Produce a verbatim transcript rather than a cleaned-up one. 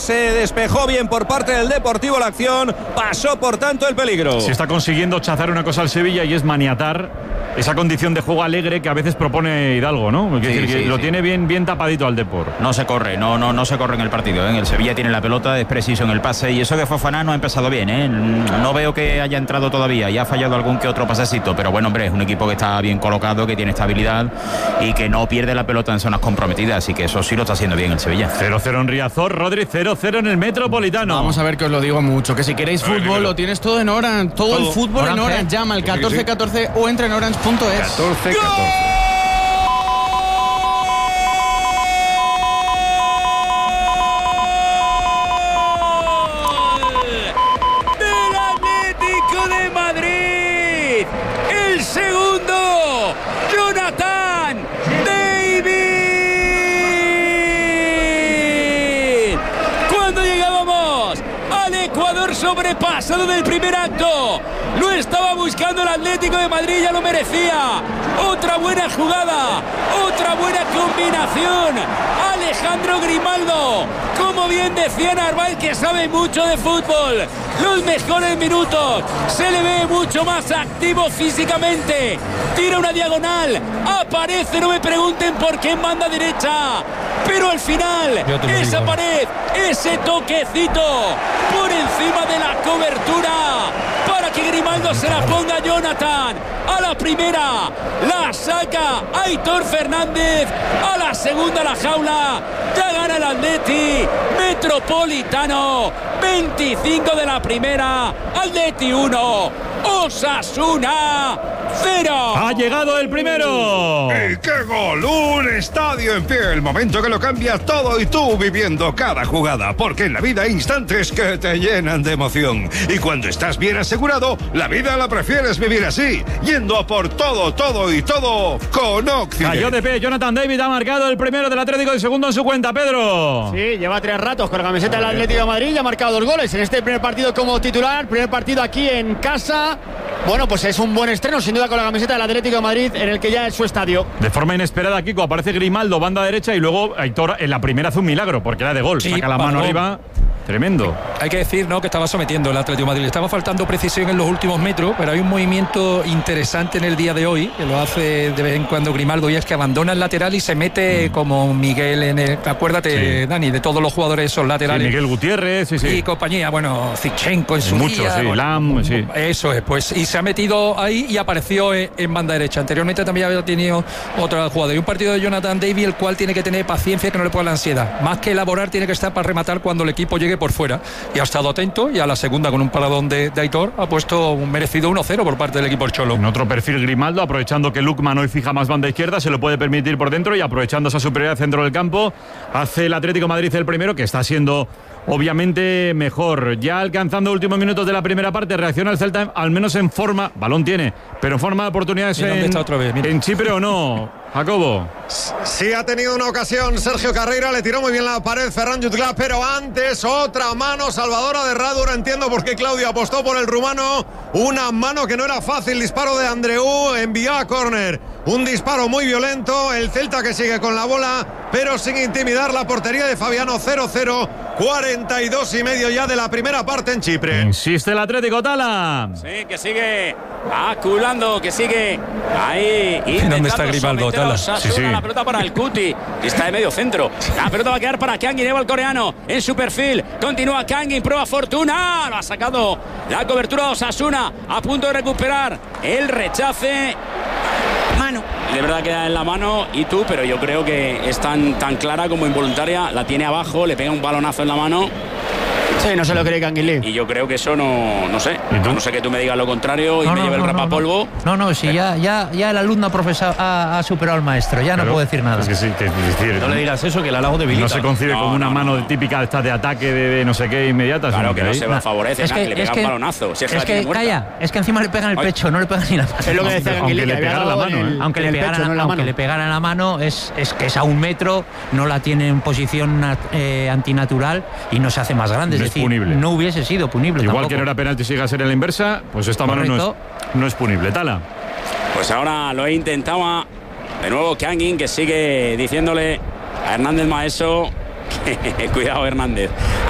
se despejó bien por parte del Deportivo la acción, pasó por tanto el peligro. Se está consiguiendo chazar una cosa al Sevilla y es maniatar esa condición de juego alegre que a veces propone Hidalgo, ¿no? Es decir, Sí, que sí, lo sí. tiene bien, bien tapadito al Depor. No se corre, no, no, no se corre en el partido, ¿eh? El Sevilla tiene la pelota, es preciso en el pase y eso de Fofana no ha empezado bien, ¿eh? No veo que haya entrado todavía y ha fallado algún que otro pasecito, pero bueno, hombre, es un equipo que está bien colocado, que tiene estabilidad y que no pierde la pelota en zonas comprometidas, así que eso sí lo está haciendo bien el Sevilla. cero cero en Riazor, Rodri cero cero en el Metropolitano. Vamos a ver que os lo digo mucho, que si queréis fútbol lo tienes todo en Orange, todo, todo. el fútbol Orange, en Orange, llama al catorce catorce o entra en orange punto es. catorce catorce. Segundo, Jonathan David. Cuando llegábamos al Ecuador sobrepasado del primer acto, lo estaba buscando el Atlético de Madrid, ya lo merecía. Otra buena jugada, otra buena combinación. Alejandro Grimaldo, como bien decía Narváez, que sabe mucho de fútbol. Los mejores minutos, se le ve mucho más activo físicamente. Tira una diagonal, aparece, no me pregunten por qué en banda derecha. Pero al final, esa pared, ese toquecito por encima de la cobertura para que Grimaldo se la ponga a Jonathan. A la primera la saca Aitor Fernández, a la segunda la jaula. Ya gana el Atleti Metropolitano. veinticinco de la primera, Atleti uno, Osasuna cero. Ha llegado el primero. ¡Y qué gol! Un estadio en pie, el momento que lo cambia todo y tú viviendo cada jugada, porque en la vida hay instantes que te llenan de emoción. Y cuando estás bien asegurado, la vida la prefieres vivir así, yendo a por todo, todo y todo con Occident. Cayó de pie, Jonathan David ha marcado el primero del Atlético y segundo en su cuenta, Pedro. Sí, lleva tres ratos con la camiseta del Atlético de Madrid y ha marcado dos goles en este primer partido como titular, primer partido aquí en casa. Bueno, pues es un buen estreno, sin duda, con la camiseta del Atlético de Madrid, en el que ya es su estadio. De forma inesperada, Kiko, aparece Grimaldo, banda derecha, y luego Aitor en la primera hace un milagro, porque era de gol. Sí, saca la mano arriba. Tremendo. Hay que decir, ¿no?, que estaba sometiendo el Atlético de Madrid. Le estaba faltando precisión en los últimos metros, pero hay un movimiento interesante en el día de hoy, que lo hace de vez en cuando Grimaldo, y es que abandona el lateral y se mete mm. como Miguel en el... Acuérdate, sí. Dani, de todos los jugadores esos laterales. Sí, Miguel Gutiérrez, sí, sí. Y compañía, bueno, Zichenko en su Mucho, día. sí, bueno, Lam, sí. Eso es, pues, y se ha metido ahí y apareció en, en banda derecha. Anteriormente también había tenido otra jugada. Y un partido de Jonathan David, el cual tiene que tener paciencia, que no le ponga la ansiedad. Más que elaborar, tiene que estar para rematar cuando el equipo llegue por fuera. Y ha estado atento, y a la segunda, con un paradón de, de Aitor, ha puesto un merecido uno cero por parte del equipo Cholo. En otro perfil, Grimaldo, aprovechando que Lukman hoy fija más banda izquierda, se lo puede permitir por dentro, y aprovechando esa superioridad centro del campo, hace el Atlético de Madrid el primero, que está siendo obviamente mejor. Ya alcanzando últimos minutos de la primera parte, reacciona el Celta, al menos en forma, balón tiene, pero en forma de oportunidades en, está otra vez, en Chipre, ¿o no, Jacobo? Sí, ha tenido una ocasión Sergio Carreira, le tiró muy bien la pared Ferran Jutgla, pero antes otra mano salvadora de Radu. Ahora entiendo por qué Claudio apostó por el rumano. Una mano que no era fácil, disparo de Andreu, envió a córner. Un disparo muy violento, el Celta que sigue con la bola, pero sin intimidar la portería de Fabiano. Cero cero, cuarenta y dos y medio ya de la primera parte en Chipre. Insiste el Atlético, Tala. Sí, que sigue aculando, que sigue ahí. ¿Dónde está Grimaldo, Tala? Sí, sí. La pelota para el Cuti, que está de medio centro. La pelota va a quedar para Kangin, lleva el coreano en su perfil. Continúa Kangin, prueba Fortuna. Lo ha sacado la cobertura de Osasuna, a punto de recuperar el rechace. Mano. De verdad queda en la mano y tú, pero yo creo que es tan, tan clara como involuntaria. La tiene abajo, le pega un balonazo en la mano. Sí, no se lo cree Kangin Lee. Y yo creo que eso no, no sé. No sé que tú me digas lo contrario y no, me no, lleve el no, rapapolvo. No, no, no sí, ya, ya, ya el alumno ha, profesor, ha, ha superado al maestro, ya Claro, no puedo decir nada. Es que sí, que, es decir, no le digas eso, que el halago debilita. No se concibe No, como una no, mano no. típica esta de ataque de, de no sé qué inmediata. Claro que no ahí- se va, favorece, Es nada, que, que le es pega que, un balonazo. Si es que, es la tiene que muerta. calla, es que encima le pegan el Ay. pecho, no le pegan ni la mano. Es lo que decía Aunque Kangin Lee, le que había pegara la dado mano, en el- ¿eh? Aunque, en le el pegaran, pecho, no en la aunque mano. le pegaran la mano, es, es que es a un metro, no la tiene en posición nat- eh, antinatural y no se hace más grande. No es es decir, punible. no hubiese sido punible. Igual tampoco. que no era penalti, sigue a ser en la inversa, pues esta mano no es, Correcto. no es punible. Tala. Pues ahora lo he intentado de nuevo Kangin, que sigue diciéndole a Hernández Maeso que cuidado, Hernández.